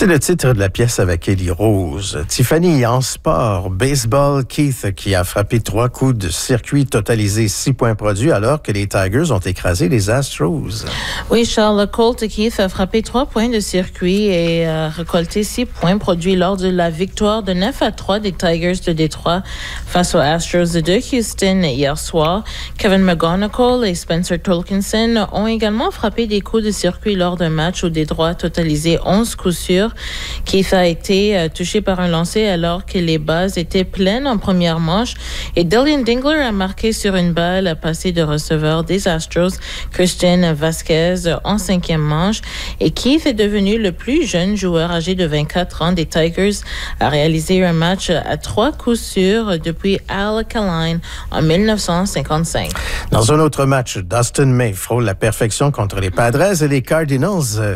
C'est le titre de la pièce avec Ellie Rose. Tiffany, en sport, baseball, Keith qui a frappé 3 coups de circuit, totalisé 6 points produits alors que les Tigers ont écrasé les Astros. Oui, Charles, Colt Keith a frappé 3 points de circuit et a récolté 6 points produits lors de la victoire de 9-3 des Tigers de Détroit face aux Astros de Houston hier soir. Kevin McGonigal et Spencer Torkelson ont également frappé des coups de circuit lors d'un match où Détroit a totalisé 11 coups sûrs. Keith a été touché par un lancer alors que les bases étaient pleines en première manche et Dillon Dingler a marqué sur une balle passée de receveur des Astros, Christian Vasquez, en 5e manche. Et Keith est devenu le plus jeune joueur âgé de 24 ans des Tigers à réaliser un match à 3 coups sûrs depuis Al Kaline en 1955. Dans un autre match, Dustin May frôle la perfection contre les Padres et les Cardinals